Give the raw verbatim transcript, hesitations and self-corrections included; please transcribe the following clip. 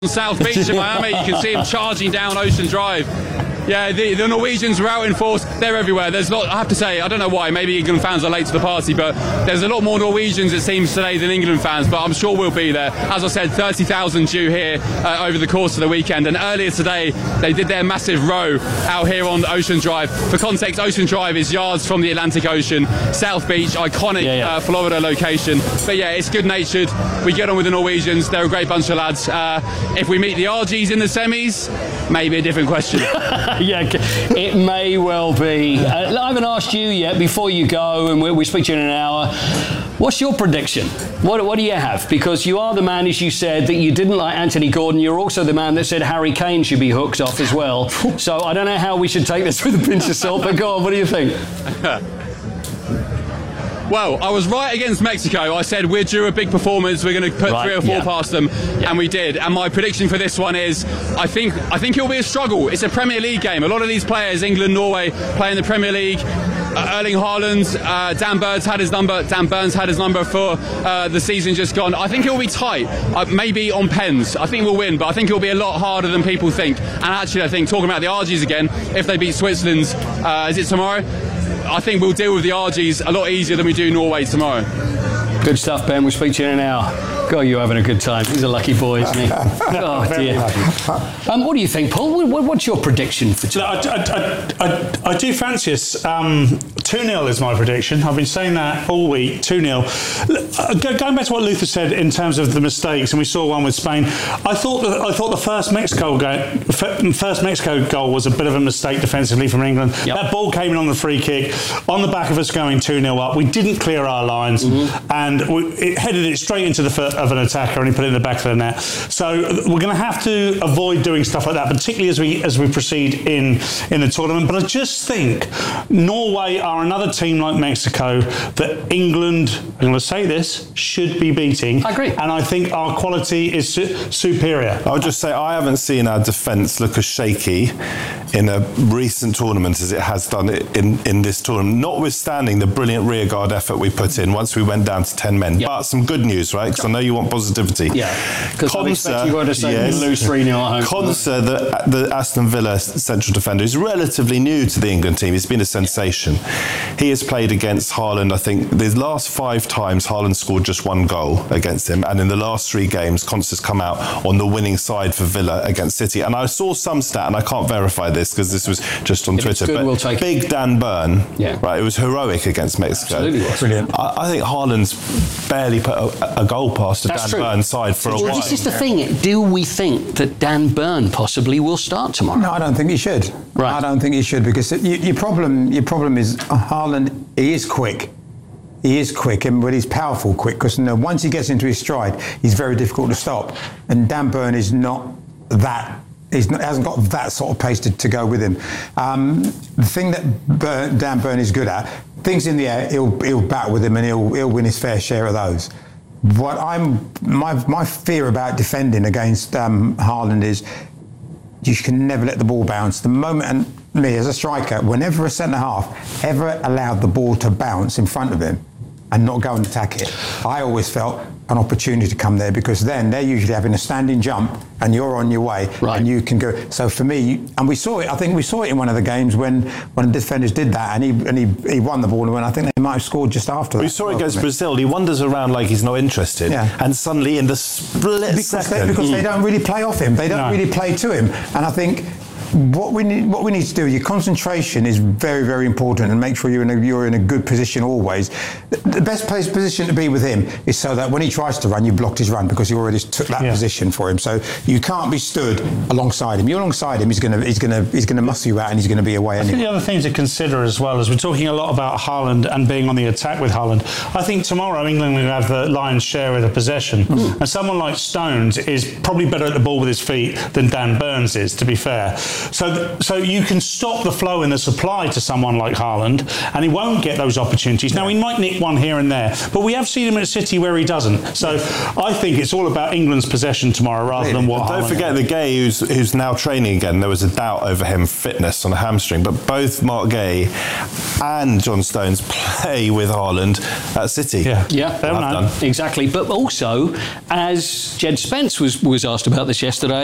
South Beach in Miami. You can see him charging down Ocean Drive. Yeah, the, the Norwegians were out in force. They're everywhere. There's a lot, I have to say, I don't know why, maybe England fans are late to the party, but there's a lot more Norwegians, it seems, today than England fans, but I'm sure we'll be there. As I said, thirty thousand due here uh, over the course of the weekend, and earlier today they did their massive row out here on Ocean Drive. For context, Ocean Drive is yards from the Atlantic Ocean. South Beach, iconic yeah, yeah. Uh, Florida location. But yeah, it's good-natured. We get on with the Norwegians. They're a great bunch of lads. Uh, if we meet the R Gs in the semis, maybe a different question. Yeah, it may well be. Uh, I haven't asked you yet before you go, and we, we speak to you in an hour. What's your prediction? What, what do you have? Because you are the man, as you said, that you didn't like Anthony Gordon. You're also the man that said Harry Kane should be hooked off as well. So I don't know how we should take this with a pinch of salt, but go on, what do you think? Well, I was right against Mexico. I said we're due a big performance. We're going to put right, three or four yeah. past them, yeah. and we did. And my prediction for this one is, I think, I think it'll be a struggle. It's a Premier League game. A lot of these players, England, Norway, play in the Premier League. Uh, Erling Haaland, uh, Dan Burns had his number. Dan Burns had his number for uh, the season just gone. I think it'll be tight. Uh, maybe on pens. I think we'll win, but I think it'll be a lot harder than people think. And actually, I think talking about the R Gs again, if they beat Switzerland, uh, is it tomorrow? I think we'll deal with the R Gs a lot easier than we do Norway tomorrow. Good stuff, Ben. We'll speak to you in an hour. God, you're having a good time. He's a lucky boy, isn't he? Oh, dear. Um, what do you think, Paul? What, what's your prediction for today? I, I, I, I do fancy us. Um, two nil is my prediction. I've been saying that all week, two nil. Going back to what Luther said in terms of the mistakes, and we saw one with Spain, I thought the, I thought the first Mexico goal, first Mexico goal was a bit of a mistake defensively from England. Yep. That ball came in on the free kick, on the back of us going two nil up. We didn't clear our lines, mm-hmm. and we, it headed it straight into the foot of an attacker, and he put it in the back of the net. So we're going to have to avoid doing stuff like that, particularly as we as we proceed in in the tournament. But I just think Norway are another team like Mexico that England, I'm going to say this, should be beating. I agree. And I think our quality is su- superior. I'll just say I haven't seen our defence look as shaky in a recent tournament as it has done in, in this tournament, notwithstanding the brilliant rearguard effort we put in once we went down to ten men. Yep. But some good news, right? Because I know you want positivity. Yeah, because I expect you to say yes. lose three nil at home. Konsa, the, the Aston Villa central defender, is relatively new to the England team. He's been a sensation. He has played against Haaland, I think, the last five times Haaland scored just one goal against him, and in the last three games, Konsa's come out on the winning side for Villa against City. And I saw some stat, and I can't verify this because this was just on if Twitter, good, but we'll take big it. Dan Burn, yeah. right, it was heroic against Mexico. Absolutely was. Brilliant. I, I think Haaland's barely put a, a goal past a That's Dan true. Burn side for well, a while. This is the thing. Do we think that Dan Burn possibly will start tomorrow? No, I don't think he should. Right. I don't think he should because it, you, your problem, your problem is uh, Haaland. He is quick. He is quick, and but he's powerful quick because you know, once he gets into his stride, he's very difficult to stop. And Dan Burn is not that. He's not, hasn't got that sort of pace to, to go with him. Um, the thing that Burn, Dan Burn is good at, things in the air, he'll he'll bat with him and he'll he'll win his fair share of those. What I'm my my fear about defending against um, Haaland is you can never let the ball bounce. The moment, and me as a striker, whenever a centre half ever allowed the ball to bounce in front of him and not go and attack it, I always felt an opportunity to come there because then they're usually having a standing jump and you're on your way right. and you can go. So for me, and we saw it, I think we saw it in one of the games when when the defenders did that and he and he, he won the ball and when I think they might have scored just after that. We saw it against Brazil. He wanders around like he's not interested, yeah. and suddenly in the split because second, they, because mm. they don't really play off him. They don't no. really play to him, and I think. What we need, what we need to do, your concentration is very, very important, and make sure you're in a, you're in a good position always. The, the best place position to be with him is so that when he tries to run, you blocked his run because you already took that yeah. position for him. So you can't be stood alongside him. You're alongside him, he's going to he's going to he's going to muscle you out, and he's going to be away. I anyway. think the other thing to consider as well is we're talking a lot about Haaland and being on the attack with Haaland. I think tomorrow England will have the lion's share of the possession, mm. and someone like Stones is probably better at the ball with his feet than Dan Burns is. To be fair, So, so you can stop the flow in the supply to someone like Haaland, and he won't get those opportunities. Now, he might nick one here and there, but we have seen him at City where he doesn't. So I think it's all about England's possession tomorrow rather Really? than what. Don't Haaland forget the Gay, who's who's now training again. There was a doubt over him fitness on a hamstring, but both Mark Gay and John Stones play with Haaland at City. Yeah, Yeah, They'll know. exactly. But also, as Jed Spence was, was asked about this yesterday,